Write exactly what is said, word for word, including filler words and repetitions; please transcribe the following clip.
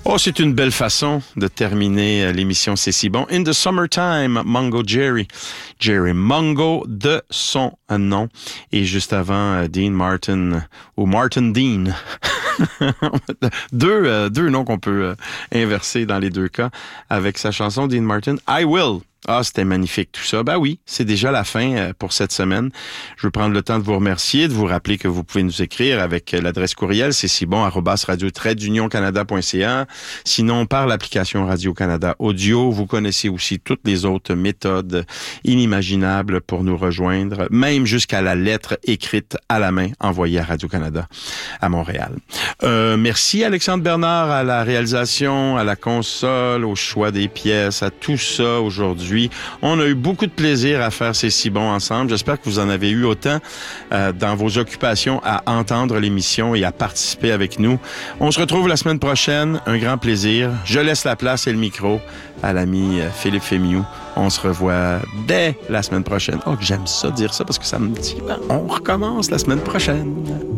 Oh, c'est une belle façon de terminer l'émission C'est si bon. In the Summertime, Mungo Jerry. Jerry Mungo de son nom. Et juste avant, Dean Martin, ou Martin Dean. deux, euh, deux noms qu'on peut euh, inverser dans les deux cas avec sa chanson Dean Martin, I Will. Ah, c'était magnifique tout ça. Ben oui, c'est déjà la fin euh, pour cette semaine. Je veux prendre le temps de vous remercier, de vous rappeler que vous pouvez nous écrire avec euh, l'adresse courriel, c'est si bon arobase radio tiret d'union canada point c a. Sinon, par l'application Radio-Canada Audio, vous connaissez aussi toutes les autres méthodes inimaginables pour nous rejoindre, même jusqu'à la lettre écrite à la main envoyée à Radio-Canada à Montréal. Euh, merci Alexandre Bernard à la réalisation, à la console, au choix des pièces, à tout ça aujourd'hui. On a eu beaucoup de plaisir à faire ces si bons ensemble. J'espère que vous en avez eu autant euh, dans vos occupations à entendre l'émission et à participer avec nous. On se retrouve la semaine prochaine. Un grand plaisir. Je laisse la place et le micro à l'ami euh, Philippe Fémiou. On se revoit dès la semaine prochaine. Oh, j'aime ça dire ça parce que ça me dit, ben, on recommence la semaine prochaine.